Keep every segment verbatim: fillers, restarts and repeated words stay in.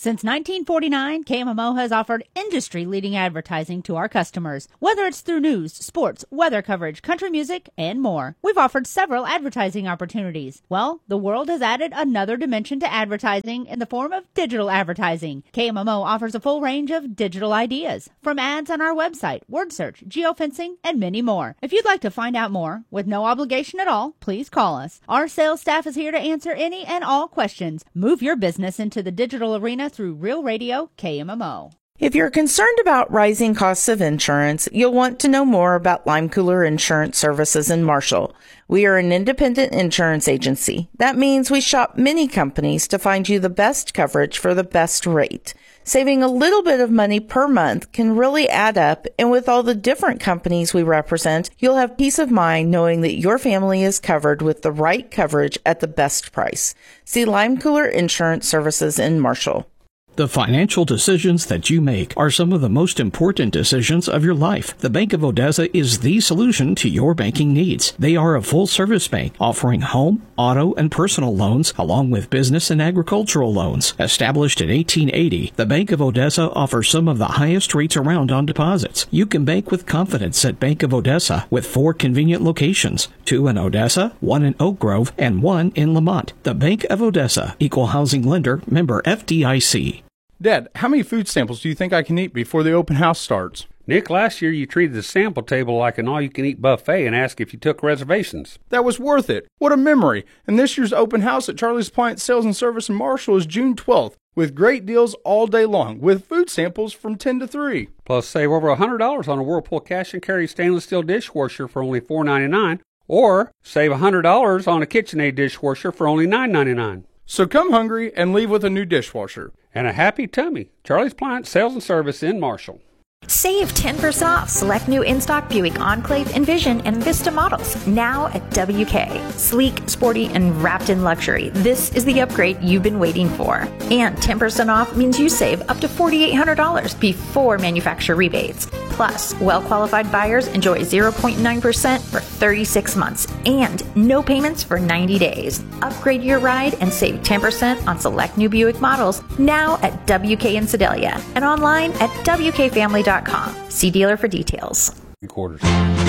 Since nineteen forty-nine, K M M O has offered industry-leading advertising to our customers. Whether it's through news, sports, weather coverage, country music, and more, we've offered several advertising opportunities. Well, the world has added another dimension to advertising in the form of digital advertising. K M M O offers a full range of digital ideas, from ads on our website, word search, geofencing, and many more. If you'd like to find out more, with no obligation at all, please call us. Our sales staff is here to answer any and all questions. Move your business into the digital arena through Real Radio K M M O. If you're concerned about rising costs of insurance, you'll want to know more about Lime Cooler Insurance Services in Marshall. We are an independent insurance agency. That means we shop many companies to find you the best coverage for the best rate. Saving a little bit of money per month can really add up, and with all the different companies we represent, you'll have peace of mind knowing that your family is covered with the right coverage at the best price. See Lime Cooler Insurance Services in Marshall. The financial decisions that you make are some of the most important decisions of your life. The Bank of Odessa is the solution to your banking needs. They are a full-service bank offering home, auto, and personal loans along with business and agricultural loans. Established in eighteen eighty, the Bank of Odessa offers some of the highest rates around on deposits. You can bank with confidence at Bank of Odessa with four convenient locations, two in Odessa, one in Oak Grove, and one in Lamont. The Bank of Odessa, Equal Housing Lender, member F D I C. Dad, how many food samples do you think I can eat before the open house starts? Nick, last year you treated the sample table like an all-you-can-eat buffet and asked if you took reservations. That was worth it. What a memory. And this year's open house at Charlie's Appliance Sales and Service in Marshall is June twelfth, with great deals all day long, with food samples from ten to three. Plus, save over one hundred dollars on a Whirlpool cash and carry stainless steel dishwasher for only four ninety-nine, or save one hundred dollars on a KitchenAid dishwasher for only nine ninety-nine. So come hungry and leave with a new dishwasher. And a happy tummy. Charlie's Appliance Sales and Service in Marshall. Save ten percent off select new in-stock Buick Enclave, Envision, and Vista models now at W K. Sleek, sporty, and wrapped in luxury. This is the upgrade you've been waiting for. And ten percent off means you save up to four thousand eight hundred dollars before manufacturer rebates. Plus, well-qualified buyers enjoy zero point nine percent for thirty-six months and no payments for ninety days. Upgrade your ride and save ten percent on select new Buick models now at W K in Sedalia and online at W K family dot com. See dealer for details. Quarters.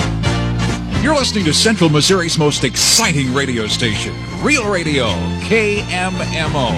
You're listening to Central Missouri's most exciting radio station, Real Radio K M M O.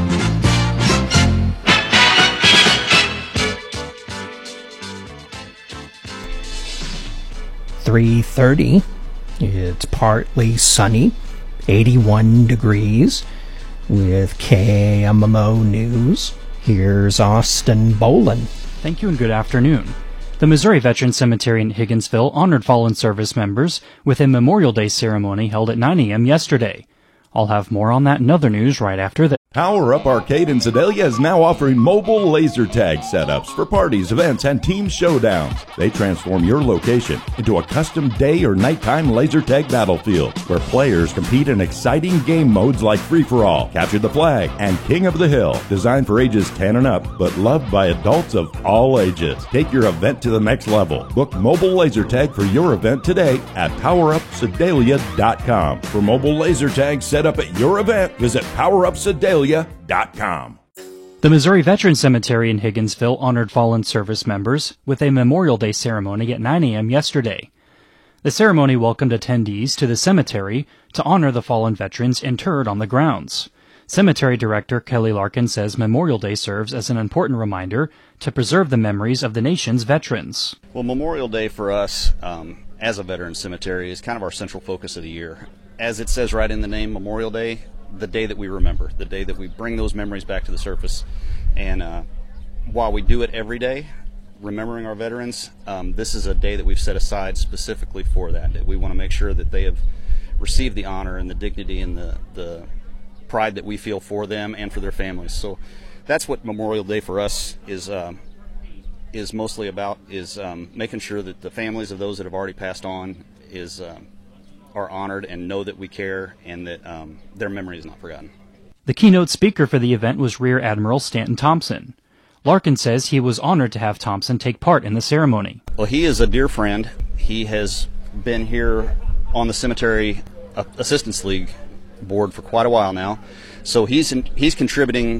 three thirty. It's partly sunny, eighty-one degrees. With K M M O News, here's Austin Bolin. Thank you and good afternoon. The Missouri Veterans Cemetery in Higginsville honored fallen service members with a Memorial Day ceremony held at nine a.m. yesterday. I'll have more on that and other news right after this. Power Up Arcade in Sedalia is now offering mobile laser tag setups for parties, events, and team showdowns. They transform your location into a custom day or nighttime laser tag battlefield where players compete in exciting game modes like Free-for-All, Capture the Flag, and King of the Hill. Designed for ages ten and up, but loved by adults of all ages. Take your event to the next level. Book mobile laser tag for your event today at power up sedalia dot com. For mobile laser tag set up at your event, visit power up sedalia dot com. The Missouri Veterans Cemetery in Higginsville honored fallen service members with a Memorial Day ceremony at nine a.m. yesterday. The ceremony welcomed attendees to the cemetery to honor the fallen veterans interred on the grounds. Cemetery Director Kelly Larkin says Memorial Day serves as an important reminder to preserve the memories of the nation's veterans. Well, Memorial Day for us, um, as a veteran cemetery, is kind of our central focus of the year. As it says right in the name, Memorial Day, the day that we remember, the day that we bring those memories back to the surface. And uh, while we do it every day, remembering our veterans, um, this is a day that we've set aside specifically for that. That we want to make sure that they have received the honor and the dignity and the, the pride that we feel for them and for their families. So that's what Memorial Day for us is uh, is mostly about, is um, making sure that the families of those that have already passed on is uh, are honored and know that we care and that um, their memory is not forgotten. The keynote speaker for the event was Rear Admiral Stanton Thompson. Larkin says he was honored to have Thompson take part in the ceremony. Well, he is a dear friend. He has been here on the Cemetery Assistance League board for quite a while now. So he's in, he's contributing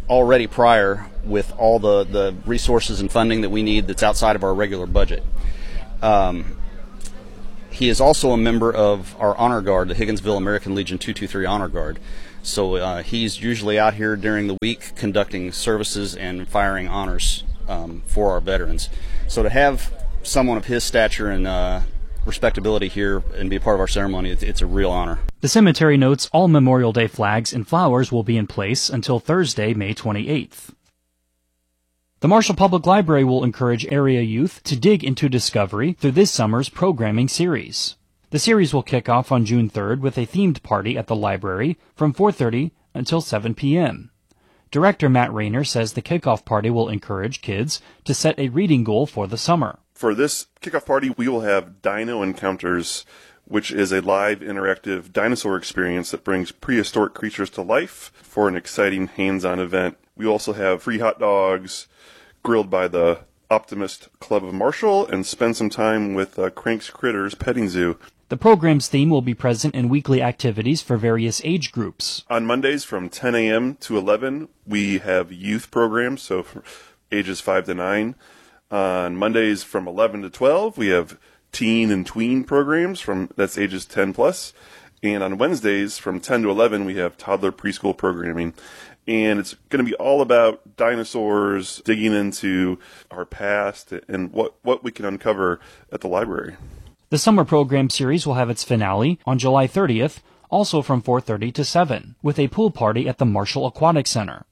already prior with all the, the resources and funding that we need that's outside of our regular budget. Um, he is also a member of our Honor Guard, the Higginsville American Legion two two three Honor Guard. So uh, he's usually out here during the week conducting services and firing honors um, for our veterans. So to have someone of his stature and uh, respectability here and be a part of our ceremony, it's, it's a real honor. The cemetery notes all Memorial Day flags and flowers will be in place until Thursday, May twenty-eighth. The Marshall Public Library will encourage area youth to dig into discovery through this summer's programming series. The series will kick off on June third with a themed party at the library from four thirty until seven p.m. Director Matt Rayner says the kickoff party will encourage kids to set a reading goal for the summer. For this kickoff party, we will have Dino Encounters, which is a live interactive dinosaur experience that brings prehistoric creatures to life for an exciting hands-on event. We also have free hot dogs grilled by the Optimist Club of Marshall and spend some time with uh, Crank's Critters Petting Zoo. The program's theme will be present in weekly activities for various age groups. On Mondays from ten a.m. to eleven, we have youth programs, so for ages five to nine. On Mondays from eleven to twelve, we have teen and tween programs, from that's ages ten plus. And on Wednesdays from ten to eleven, we have toddler preschool programming. And it's going to be all about dinosaurs, digging into our past and what, what we can uncover at the library. The summer program series will have its finale on July thirtieth, also from four thirty to seven, with a pool party at the Marshall Aquatic Center.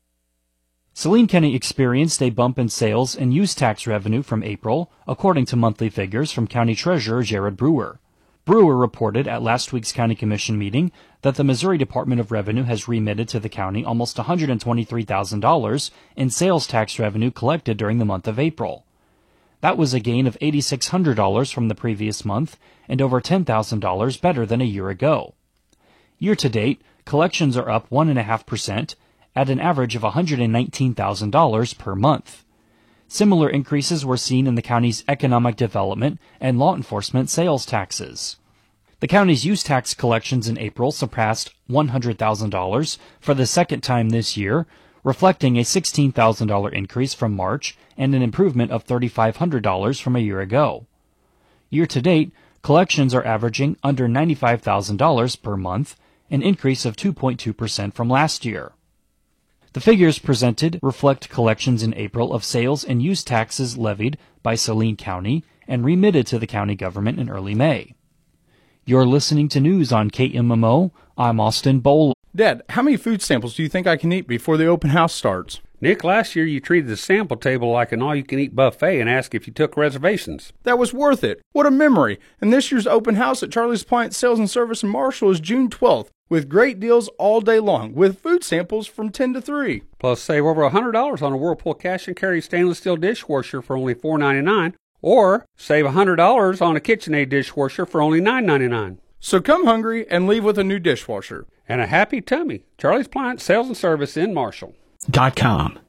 Saline County experienced a bump in sales and use tax revenue from April, according to monthly figures from County Treasurer Jared Brewer. Brewer reported at last week's County Commission meeting that the Missouri Department of Revenue has remitted to the county almost one hundred twenty-three thousand dollars in sales tax revenue collected during the month of April. That was a gain of eight thousand six hundred dollars from the previous month and over ten thousand dollars better than a year ago. Year-to-date, collections are up one point five percent at an average of one hundred nineteen thousand dollars per month. Similar increases were seen in the county's economic development and law enforcement sales taxes. The county's use tax collections in April surpassed one hundred thousand dollars for the second time this year, reflecting a sixteen thousand dollars increase from March and an improvement of three thousand five hundred dollars from a year ago. Year-to-date, collections are averaging under ninety-five thousand dollars per month, an increase of two point two percent from last year. The figures presented reflect collections in April of sales and use taxes levied by Saline County and remitted to the county government in early May. You're listening to news on K M M O. I'm Austin Bowl. Dad, how many food samples do you think I can eat before the open house starts? Nick, last year you treated the sample table like an all-you-can-eat buffet and asked if you took reservations. That was worth it. What a memory. And this year's open house at Charlie's Appliance Sales and Service in Marshall is June twelfth, with great deals all day long, with food samples from ten to three. Plus, save over one hundred dollars on a Whirlpool cash and carry stainless steel dishwasher for only four ninety-nine, or save one hundred dollars on a KitchenAid dishwasher for only nine ninety-nine. So come hungry and leave with a new dishwasher. And a happy tummy. Charlie's Appliance Sales and Service in Marshall. Dot com.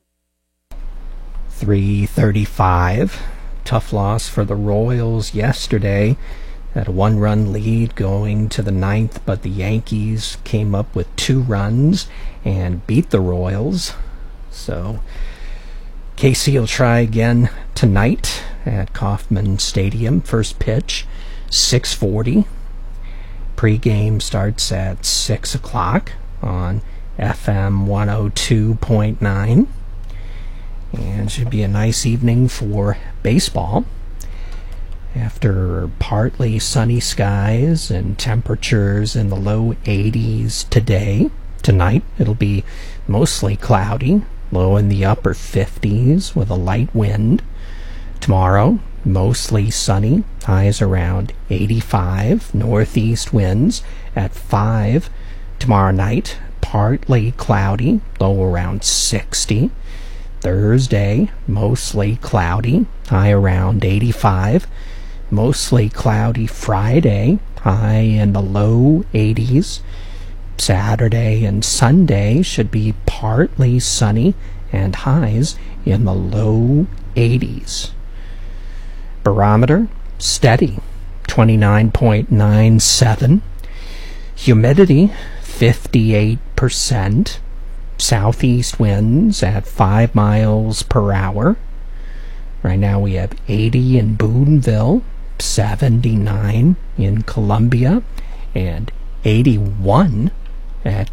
three thirty-five. Tough loss for the Royals yesterday. Had a one-run lead going to the ninth, but the Yankees came up with two runs and beat the Royals. So K C will try again tonight at Kauffman Stadium. First pitch, six forty. Pre-game starts at six o'clock on F M one oh two point nine. And it should be a nice evening for baseball. After partly sunny skies and temperatures in the low eighties today, tonight it'll be mostly cloudy, low in the upper fifties with a light wind. Tomorrow, mostly sunny, highs around eighty-five, northeast winds at five. Tomorrow night, partly cloudy, low around sixty. Thursday, mostly cloudy, high around eighty-five. Mostly cloudy Friday, high in the low eighties. Saturday and Sunday should be partly sunny and highs in the low eighties. Barometer, steady, twenty-nine point nine seven. Humidity, fifty-eight percent. southeast winds at five miles per hour. Right now we have eighty in Boonville, seventy-nine in Columbia, and eighty-one at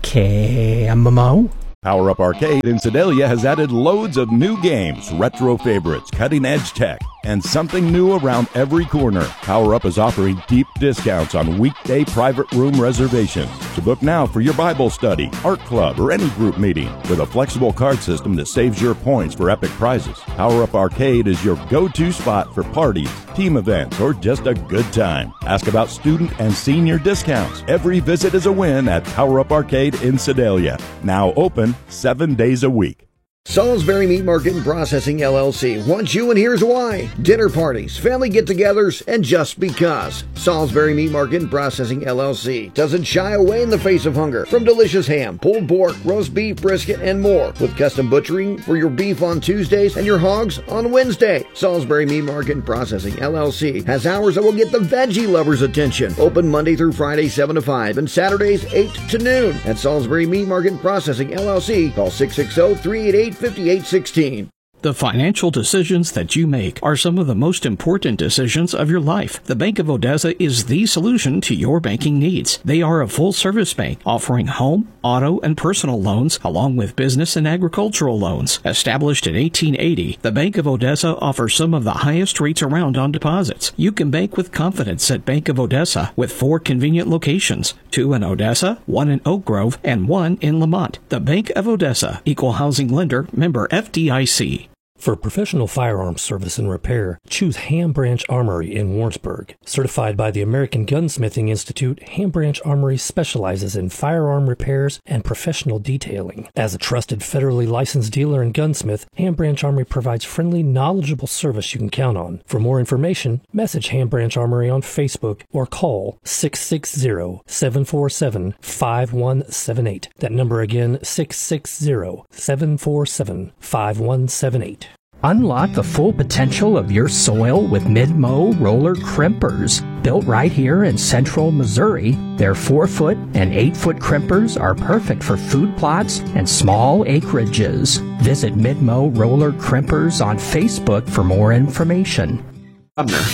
K M M O. Power Up Arcade in Sedalia has added loads of new games, retro favorites, cutting-edge tech, and something new around every corner. Power Up is offering deep discounts on weekday private room reservations. So book now for your Bible study, art club, or any group meeting with a flexible card system that saves your points for epic prizes. Power Up Arcade is your go-to spot for parties, team events, or just a good time. Ask about student and senior discounts. Every visit is a win at Power Up Arcade in Sedalia. Now open seven days a week. Salisbury Meat Market and Processing L L C wants you, and here's why. Dinner parties, family get-togethers, and just because. Salisbury Meat Market and Processing L L C doesn't shy away in the face of hunger. From delicious ham, pulled pork, roast beef, brisket, and more. With custom butchering for your beef on Tuesdays and your hogs on Wednesday. Salisbury Meat Market and Processing L L C has hours that will get the veggie lovers' attention. Open Monday through Friday, seven to five, and Saturdays, eight to noon. At Salisbury Meat Market and Processing L L C, call six six zero, three eight eight, five eight one six. The financial decisions that you make are some of the most important decisions of your life. The Bank of Odessa is the solution to your banking needs. They are a full-service bank offering home, auto, and personal loans along with business and agricultural loans. Established in eighteen eighty, the Bank of Odessa offers some of the highest rates around on deposits. You can bank with confidence at Bank of Odessa with four convenient locations, two in Odessa, one in Oak Grove, and one in Lamont. The Bank of Odessa, Equal Housing Lender, member F D I C. For professional firearms service and repair, choose Ham Branch Armory in Warrensburg. Certified by the American Gunsmithing Institute, Ham Branch Armory specializes in firearm repairs and professional detailing. As a trusted federally licensed dealer and gunsmith, Ham Branch Armory provides friendly, knowledgeable service you can count on. For more information, message Ham Branch Armory on Facebook or call six six zero, seven four seven, five one seven eight. That number again, six six zero, seven four seven, five one seven eight. Unlock the full potential of your soil with Mid-Mow roller crimpers. Built right here in central Missouri, their four foot and eight foot crimpers are perfect for food plots and small acreages. Visit Mid-Mow roller crimpers on Facebook for more information.